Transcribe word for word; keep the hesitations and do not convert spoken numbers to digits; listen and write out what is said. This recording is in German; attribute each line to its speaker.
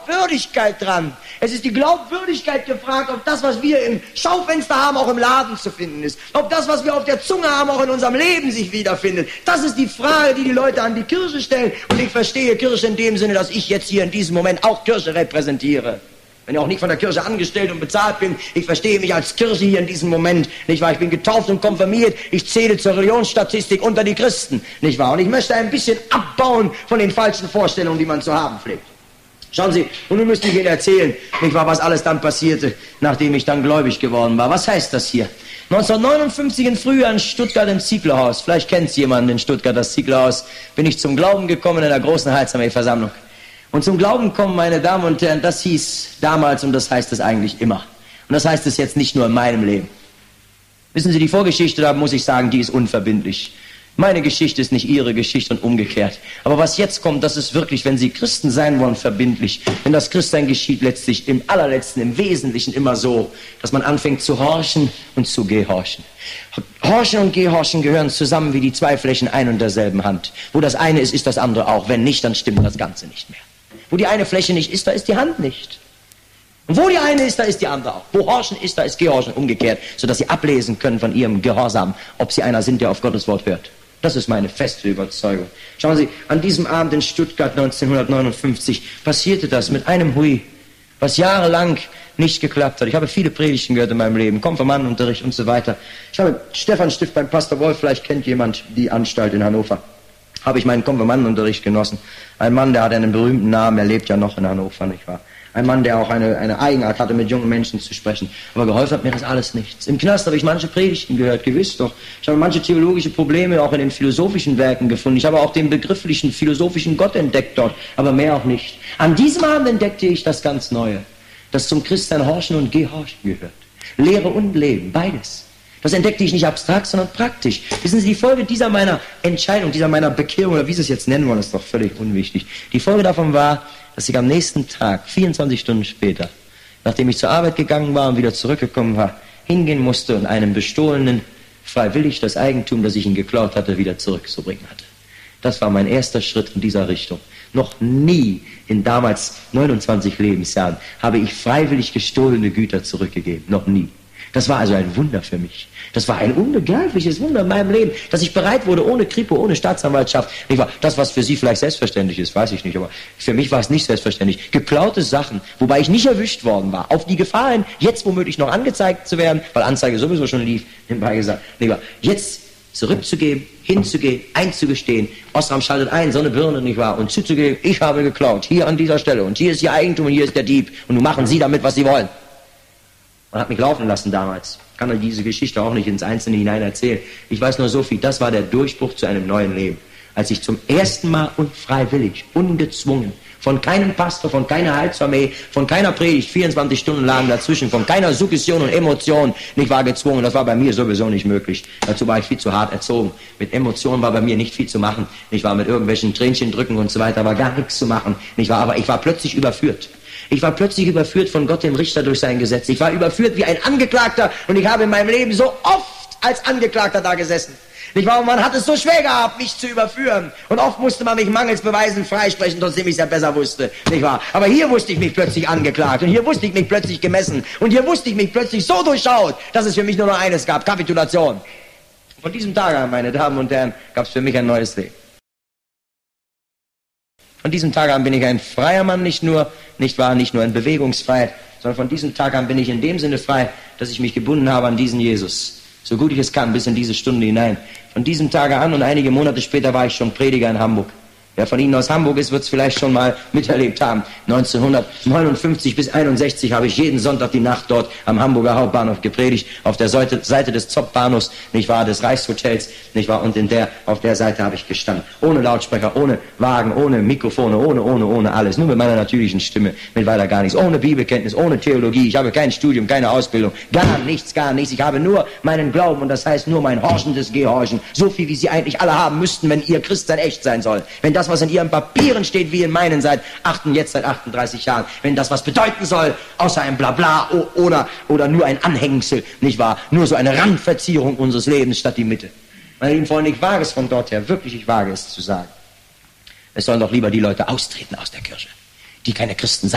Speaker 1: Glaubwürdigkeit dran. Es ist die Glaubwürdigkeit gefragt, ob das, was wir im Schaufenster haben, auch im Laden zu finden ist. Ob das, was wir auf der Zunge haben, auch in unserem Leben sich wiederfindet. Das ist die Frage, die die Leute an die Kirche stellen. Und ich verstehe Kirche in dem Sinne, dass ich jetzt hier in diesem Moment auch Kirche repräsentiere. Wenn ich auch nicht von der Kirche angestellt und bezahlt bin, ich verstehe mich als Kirche hier in diesem Moment, nicht wahr? Ich bin getauft und konfirmiert, ich zähle zur Religionsstatistik unter die Christen, nicht wahr? Und ich möchte ein bisschen abbauen von den falschen Vorstellungen, die man zu haben pflegt. Schauen Sie, und nun müsste ich Ihnen erzählen, nicht wahr, was alles dann passierte, nachdem ich dann gläubig geworden war. Was heißt das hier? neunzehnhundertneunundfünfzig im Frühjahr in Stuttgart im Zieglerhaus, vielleicht kennt es jemand in Stuttgart, das Zieglerhaus, bin ich zum Glauben gekommen in einer großen Heilsarmee-Versammlung. Und zum Glauben kommen, meine Damen und Herren, das hieß damals und das heißt es eigentlich immer. Und das heißt es jetzt nicht nur in meinem Leben. Wissen Sie, die Vorgeschichte, da muss ich sagen, die ist unverbindlich. Meine Geschichte ist nicht Ihre Geschichte und umgekehrt. Aber was jetzt kommt, das ist wirklich, wenn Sie Christen sein wollen, verbindlich. Denn das Christsein geschieht letztlich im allerletzten, im Wesentlichen immer so, dass man anfängt zu horchen und zu gehorchen. Horchen und Gehorchen gehören zusammen wie die zwei Flächen ein und derselben Hand. Wo das eine ist, ist das andere auch. Wenn nicht, dann stimmt das Ganze nicht mehr. Wo die eine Fläche nicht ist, da ist die Hand nicht. Und wo die eine ist, da ist die andere auch. Wo Horchen ist, da ist Gehorchen umgekehrt, sodass Sie ablesen können von Ihrem Gehorsam, ob Sie einer sind, der auf Gottes Wort hört. Das ist meine feste Überzeugung. Schauen Sie, an diesem Abend in Stuttgart neunzehnhundertneunundfünfzig passierte das mit einem Hui, was jahrelang nicht geklappt hat. Ich habe viele Predigten gehört in meinem Leben, Konfirmandenunterricht und so weiter. Ich habe Stephanstift beim Pastor Wolf, vielleicht kennt jemand die Anstalt in Hannover. Habe ich meinen Konfirmandenunterricht genossen. Ein Mann, der hat einen berühmten Namen, er lebt ja noch in Hannover, nicht wahr? Ein Mann, der auch eine, eine Eigenart hatte, mit jungen Menschen zu sprechen. Aber geholfen hat mir das alles nichts. Im Knast habe ich manche Predigten gehört, gewiss doch. Ich habe manche theologische Probleme auch in den philosophischen Werken gefunden. Ich habe auch den begrifflichen, philosophischen Gott entdeckt dort, aber mehr auch nicht. An diesem Abend entdeckte ich das ganz Neue, das zum Christsein Horchen und Gehorchen gehört. Lehre und Leben, beides. Das entdeckte ich nicht abstrakt, sondern praktisch. Wissen Sie, die Folge dieser meiner Entscheidung, dieser meiner Bekehrung, oder wie Sie es jetzt nennen wollen, ist doch völlig unwichtig. Die Folge davon war, dass ich am nächsten Tag, vierundzwanzig Stunden später, nachdem ich zur Arbeit gegangen war und wieder zurückgekommen war, hingehen musste und einem Bestohlenen freiwillig das Eigentum, das ich ihm geklaut hatte, wieder zurückzubringen hatte. Das war mein erster Schritt in dieser Richtung. Noch nie in damals neunundzwanzig Lebensjahren habe ich freiwillig gestohlene Güter zurückgegeben. Noch nie. Das war also ein Wunder für mich. Das war ein unbegreifliches Wunder in meinem Leben, dass ich bereit wurde, ohne Kripo, ohne Staatsanwaltschaft. Das, was für Sie vielleicht selbstverständlich ist, weiß ich nicht, aber für mich war es nicht selbstverständlich. Geklaute Sachen, wobei ich nicht erwischt worden war, auf die Gefahr hin, jetzt womöglich noch angezeigt zu werden, weil Anzeige sowieso schon lief, nebenbei gesagt, lieber jetzt zurückzugeben, hinzugehen, einzugestehen. Osram schaltet ein, so eine Birne, nicht wahr? Und zuzugeben, ich habe geklaut, hier an dieser Stelle, und hier ist Ihr Eigentum und hier ist der Dieb, und nun machen Sie damit, was Sie wollen. Man hat mich laufen lassen damals. Ich kann diese Geschichte auch nicht ins Einzelne hinein erzählen. Ich weiß nur so viel, das war der Durchbruch zu einem neuen Leben. Als ich zum ersten Mal unfreiwillig, ungezwungen, von keinem Pastor, von keiner Heilsarmee, von keiner Predigt, vierundzwanzig Stunden lang dazwischen, von keiner Suggestion und Emotion, nicht war gezwungen. Das war bei mir sowieso nicht möglich. Dazu war ich viel zu hart erzogen. Mit Emotionen war bei mir nicht viel zu machen. Ich war mit irgendwelchen Tränchen drücken und so weiter, war gar nichts zu machen. Nicht wahr? Aber ich war plötzlich überführt. Ich war plötzlich überführt von Gott, dem Richter, durch sein Gesetz. Ich war überführt wie ein Angeklagter und ich habe in meinem Leben so oft als Angeklagter da gesessen. Nicht wahr? Und man hat es so schwer gehabt, mich zu überführen. Und oft musste man mich mangels Beweisen freisprechen, trotzdem ich es ja besser wusste. Nicht wahr? Aber hier wusste ich mich plötzlich angeklagt und hier wusste ich mich plötzlich gemessen und hier wusste ich mich plötzlich so durchschaut, dass es für mich nur noch eines gab, Kapitulation. Von diesem Tag an, meine Damen und Herren, gab es für mich ein neues Leben. Von diesem Tag an bin ich ein freier Mann, nicht nur, nicht wahr, nicht nur in Bewegungsfreiheit, sondern von diesem Tag an bin ich in dem Sinne frei, dass ich mich gebunden habe an diesen Jesus. So gut ich es kann, bis in diese Stunde hinein. Von diesem Tage an und einige Monate später war ich schon Prediger in Hamburg. Wer von Ihnen aus Hamburg ist, wird es vielleicht schon mal miterlebt haben. neunzehnhundertneunundfünfzig bis einundsechzig habe ich jeden Sonntag die Nacht dort am Hamburger Hauptbahnhof gepredigt, auf der Seite, Seite des Zopp-Bahnhofs, nicht wahr, des Reichshotels, nicht wahr, und in der, auf der Seite habe ich gestanden. Ohne Lautsprecher, ohne Wagen, ohne Mikrofone, ohne, ohne, ohne alles. Nur mit meiner natürlichen Stimme, mit weiter gar nichts. Ohne Bibelkenntnis, ohne Theologie. Ich habe kein Studium, keine Ausbildung, gar nichts, gar nichts. Ich habe nur meinen Glauben und das heißt nur mein horchendes Gehorchen. So viel, wie Sie eigentlich alle haben müssten, wenn Ihr Christsein echt sein soll. Wenn das, was in Ihren Papieren steht, wie in meinen seit achten, jetzt seit achtunddreißig Jahren, wenn das was bedeuten soll, außer ein Blabla oder, oder nur ein Anhängsel, nicht wahr? Nur so eine Randverzierung unseres Lebens statt die Mitte. Meine lieben Freunde, ich wage es von dort her, wirklich, ich wage es zu sagen. Es sollen doch lieber die Leute austreten aus der Kirche, die keine Christen sein.